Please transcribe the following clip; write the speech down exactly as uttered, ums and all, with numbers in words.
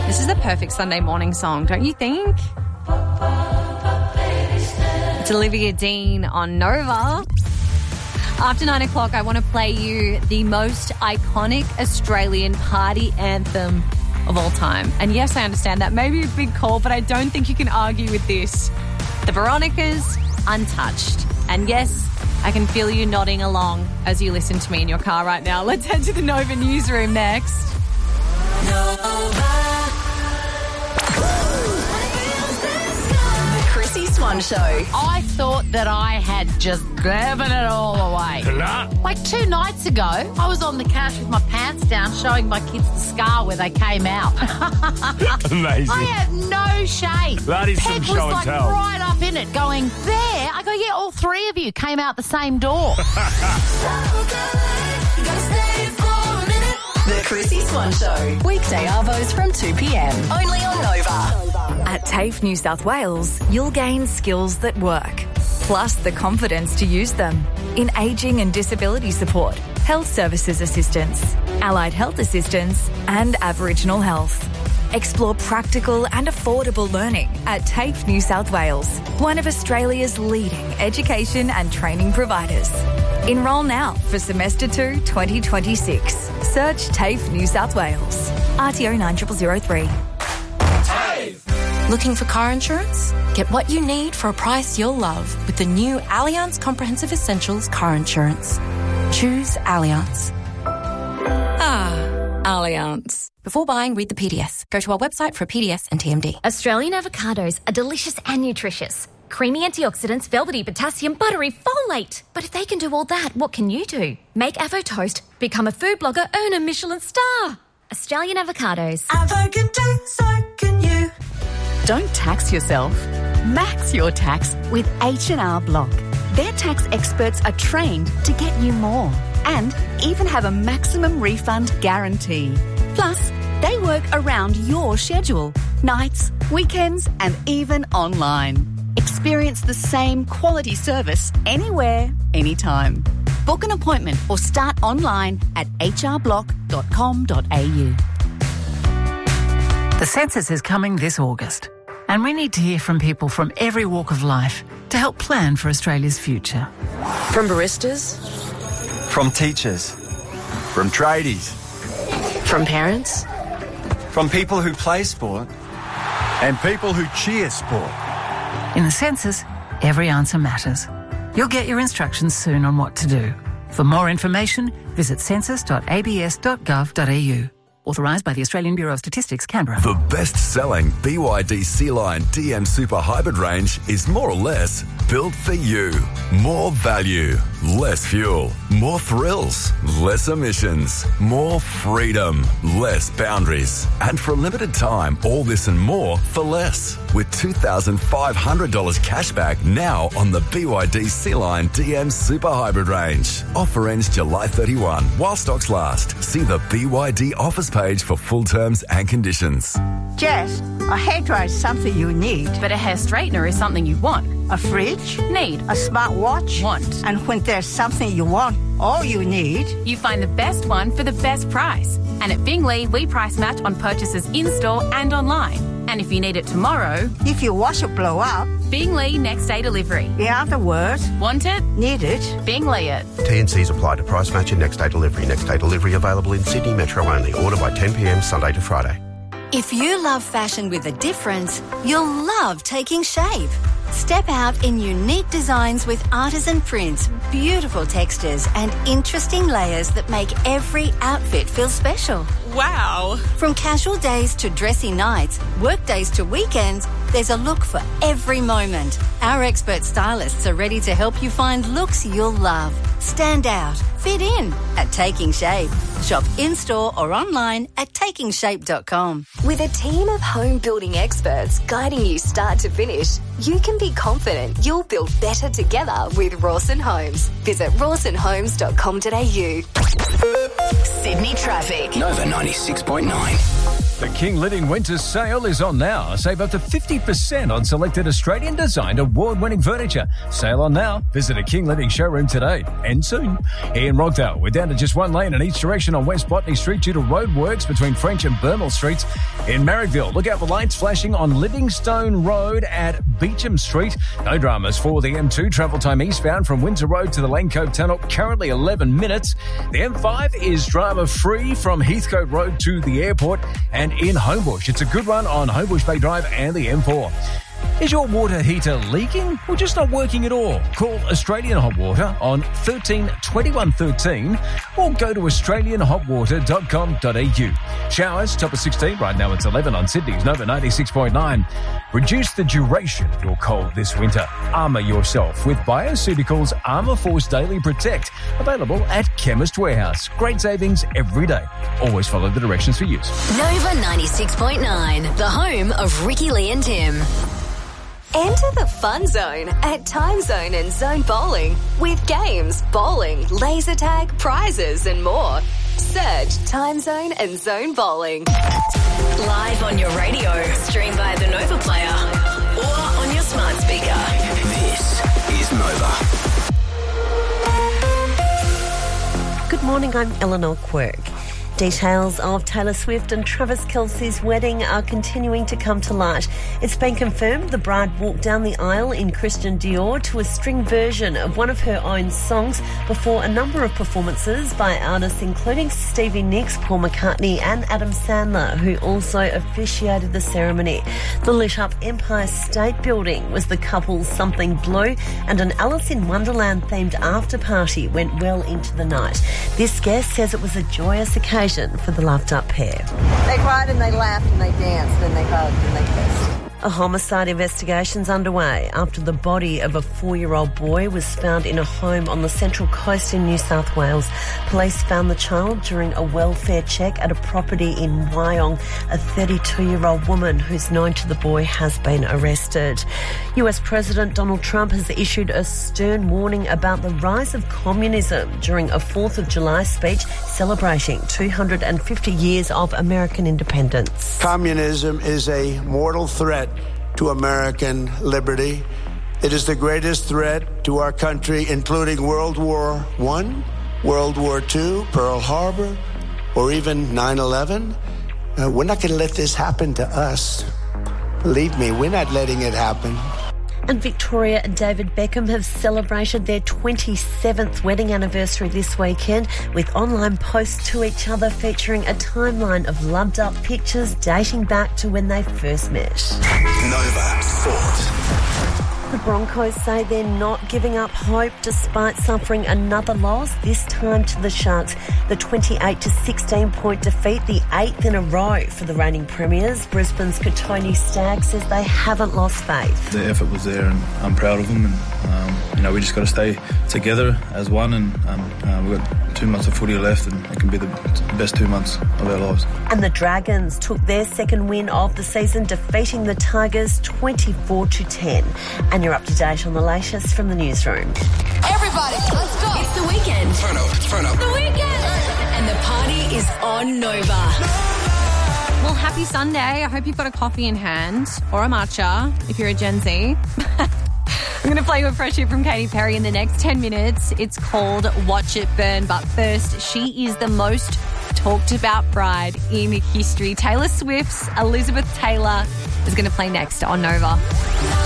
This is the perfect Sunday morning song, don't you think? It's Olivia Dean on Nova. After nine o'clock, I want to play you the most iconic Australian party anthem of all time. And yes, I understand that may be a big call, but I don't think you can argue with this. The Veronicas, Untouched. And yes, I can feel you nodding along as you listen to me in your car right now. Let's head to the Nova newsroom next. Nova. Chrissy Swan Show. I thought that I had just given it all away. Like two nights ago, I was on the couch with my pants down showing my kids the scar where they came out. Amazing. I had no shame. That is some Peg show was and like tell. right up in it going, there. I go, yeah, all three of you came out the same door. The Chrissy Swan Show. Weekday arvos from two p.m. Only on Nova. At TAFE New South Wales, you'll gain skills that work, plus the confidence to use them in ageing and disability support, health services assistance, allied health assistance, and Aboriginal health. Explore practical and affordable learning at TAFE New South Wales, one of Australia's leading education and training providers. Enrol now for Semester two twenty twenty-six. Search TAFE New South Wales. R T O nine zero zero zero three. Looking for car insurance? Get what you need for a price you'll love with the new Allianz Comprehensive Essentials car insurance. Choose Allianz. Ah, Allianz. Before buying, read the P D S. Go to our website for a P D S and T M D. Australian avocados are delicious and nutritious. Creamy antioxidants, velvety potassium, buttery folate. But if they can do all that, what can you do? Make Avo Toast, become a food blogger, earn a Michelin star. Australian avocados. Avo can do, so can you. Don't tax yourself. Max your tax with H and R Block. Their tax experts are trained to get you more and even have a maximum refund guarantee. Plus, they work around your schedule, nights, weekends, and even online. Experience the same quality service anywhere, anytime. Book an appointment or start online at h r block dot com dot a u. The census is coming this August, and we need to hear from people from every walk of life to help plan for Australia's future. From baristas, from teachers, from tradies, from parents, from people who play sport, and people who cheer sport. In the census, every answer matters. You'll get your instructions soon on what to do. For more information, visit census dot a b s dot gov dot a u. Authorised by the Australian Bureau of Statistics, Canberra. The best-selling B Y D C-Line D M Super Hybrid range is more or less built for you. More value, less fuel, more thrills, less emissions, more freedom, less boundaries. And for a limited time, all this and more for less. With two thousand five hundred dollars cashback now on the B Y D C-Line D M Super Hybrid range. Offer ends July thirty-first while stocks last. See the B Y D offers page for full terms and conditions. Jess, a hairdryer is something you need. But a hair straightener is something you want. A fridge? Need. A smartwatch? Want. And when there's something you want, all you need... You find the best one for the best price. And at Bingley, we price match on purchases in-store and online. And if you need it tomorrow... If your washer blow up... Bingley next day delivery. In other words... Want it? Need it? Bingley it. T and Cs apply to price match and next day delivery. Next day delivery available in Sydney Metro only. Order by ten p.m. Sunday to Friday. If you love fashion with a difference, you'll love Taking Shape. Step out in unique designs with artisan prints, beautiful textures and interesting layers that make every outfit feel special. Wow! From casual days to dressy nights, work days to weekends, there's a look for every moment. Our expert stylists are ready to help you find looks you'll love. Stand out, fit in at Taking Shape. Shop in-store or online at taking shape dot com. With a team of home building experts guiding you start to finish, you can be confident you'll build better together with Rawson Homes. Visit rawson homes dot com dot a u. Sydney traffic. Nova ninety-six point nine. The King Living Winter Sale is on now. Save up to fifty percent on selected Australian-designed award-winning furniture. Sale on now. Visit a King Living showroom today and soon. Here in Rockdale, we're down to just one lane in each direction on West Botany Street due to roadworks between French and Burnell Streets. In Marrickville, look out for lights flashing on Livingstone Road at Beecham Street. No dramas for the M two travel time eastbound from Windsor Road to the Lane Cove Tunnel, currently eleven minutes. The M five is drama-free from Heathcote Road to the airport, and in Homebush, it's a good run on Homebush Bay Drive and the M four. Is your water heater leaking or just not working at all? Call Australian Hot Water on thirteen twenty-one thirteen or go to australian hot water dot com dot a u. Showers, top of sixteen. Right now it's eleven on Sydney's Nova ninety-six point nine. Reduce the duration of your cold this winter. Armour yourself with Bioceuticals Armour Force Daily Protect. Available at Chemist Warehouse. Great savings every day. Always follow the directions for use. Nova ninety-six point nine, the home of Ricky Lee and Tim. Enter the fun zone at Time Zone and Zone Bowling with games, bowling, laser tag, prizes and more. Search Time Zone and Zone Bowling. Live on your radio, stream via the Nova Player or on your smart speaker. This is Nova. Good morning, I'm Eleanor Quirk. Details of Taylor Swift and Travis Kelce's wedding are continuing to come to light. It's been confirmed the bride walked down the aisle in Christian Dior to a string version of one of her own songs before a number of performances by artists including Stevie Nicks, Paul McCartney and Adam Sandler, who also officiated the ceremony. The lit-up Empire State Building was the couple's Something Blue, and an Alice in Wonderland-themed after-party went well into the night. This guest says it was a joyous occasion for the loved-up pair. They cried and they laughed and they danced and they hugged and they kissed. A homicide investigation's underway after the body of a four-year-old boy was found in a home on the Central Coast in New South Wales. Police found the child during a welfare check at a property in Wyong. A thirty-two-year-old woman who's known to the boy has been arrested. U S President Donald Trump has issued a stern warning about the rise of communism during a fourth of July speech celebrating two hundred fifty years of American independence. Communism is a mortal threat to American liberty. It is the greatest threat to our country, including World War One, World War Two, Pearl Harbor, or even nine eleven. Uh, we're not going to let this happen to us. Believe me, we're not letting it happen. And Victoria and David Beckham have celebrated their twenty-seventh wedding anniversary this weekend with online posts to each other featuring a timeline of loved-up pictures dating back to when they first met. Nova Sport. The Broncos say they're not giving up hope despite suffering another loss, this time to the Sharks. The twenty-eight to sixteen point defeat, the eighth in a row for the reigning premiers. Brisbane's Katoni Stagg says they haven't lost faith. The effort was there and I'm proud of them. And, um, you know, we just got to stay together as one, and um, uh, we've got two months of footy left and it can be the best two months of our lives. And the Dragons took their second win of the season, defeating the Tigers twenty-four to ten. And you're up to date on the latest from the newsroom. Everybody, let's go. It's the weekend. Turn up, turn up. The weekend. And the party is on Nova. Well, happy Sunday. I hope you've got a coffee in hand or a matcha if you're a Gen Z. I'm going to play you a fresh hit from Katy Perry in the next ten minutes. It's called Watch It Burn. But first, she is the most talked about bride in history. Taylor Swift's Elizabeth Taylor is going to play next on Nova.